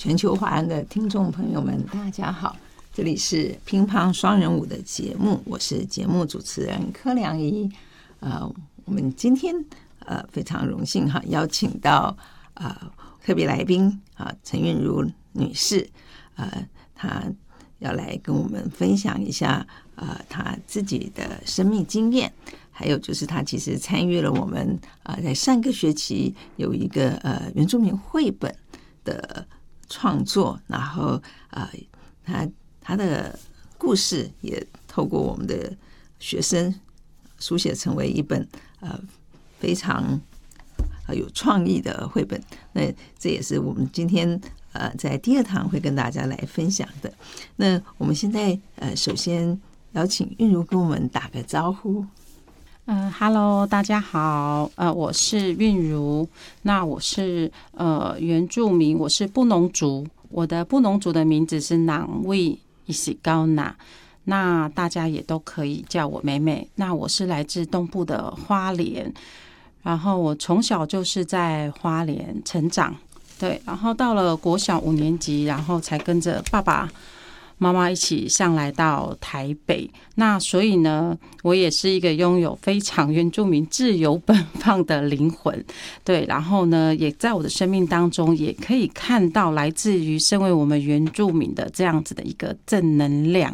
全球华人的听众朋友们，大家好，这里是乒乓双人舞的节目，我是节目主持人柯良仪。我们今天非常荣幸邀请到特别来宾陈韵如女士，她要来跟我们分享一下她自己的生命经验，还有就是她其实参与了我们在上个学期有一个原住民绘本的创作，然后他的故事也透过我们的学生书写成为一本非常有创意的绘本。那这也是我们今天在第二堂会跟大家来分享的。那我们现在首先邀请韵如跟我们打个招呼。 Hello， 大家好，我是韵如，那我是原住民，我是布农族，我的布农族的名字是囊卫伊西高娜，那大家也都可以叫我妹妹。那我是来自东部的花莲，然后我从小就是在花莲成长，对，然后到了国小5年级，然后才跟着爸爸妈妈一起上来到台北，那所以呢，我也是一个拥有非常原住民自由奔放的灵魂，对，然后呢，也在我的生命当中也可以看到来自于身为我们原住民的这样子的一个正能量。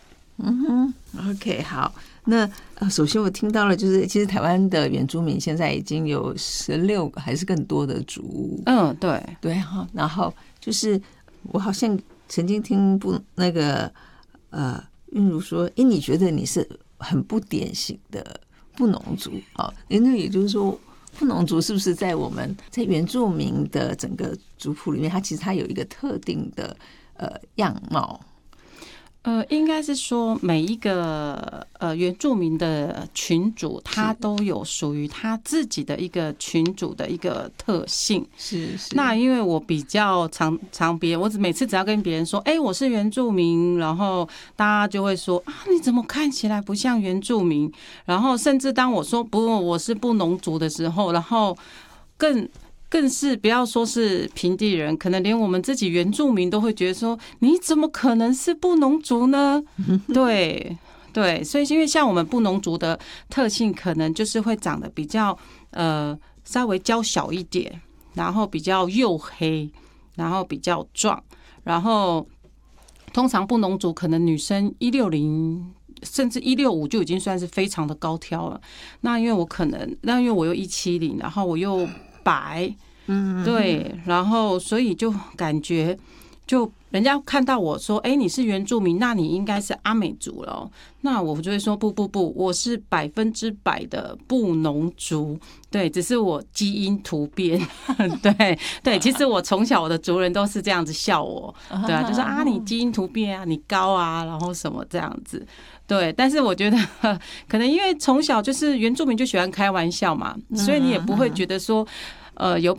OK， 好，那首先我听到了，就是其实台湾的原住民现在已经有16个还是更多的族裔，对哈，然后就是我好像曾经听那个韵如说，你觉得你是很不典型的布农族那也就是说，布农族是不是在我们在原住民的整个族谱里面，它其实它有一个特定的样貌？ 应该是说每一个原住民的群组，他都有属于他自己的一个群组的一个特性。 是。 那因为我比较常我每次只要跟别人说，我是原住民，然后大家就会说你怎么看起来不像原住民？然后甚至当我说不，我是布农族的时候，然后更是不要说是平地人，可能连我们自己原住民都会觉得说，你怎么可能是布农族呢？对，所以因为像我们布农族的特性，可能就是会长得比较稍微娇小一点，然后比较黝黑，然后比较壮，然后通常布农族可能女生160。甚至165就已经算是非常的高挑了。那因为我又170，然后我又白，对，然后所以就感觉，就人家看到我说，你是原住民，那你应该是阿美族了。那我就会说，不，我是100%的布农族，对，只是我基因突变，对，其实我从小我的族人都是这样子笑我，对啊，就说你基因突变啊，你高啊，然后什么这样子。对，但是我觉得可能因为从小就是原住民就喜欢开玩笑嘛，所以你也不会觉得说有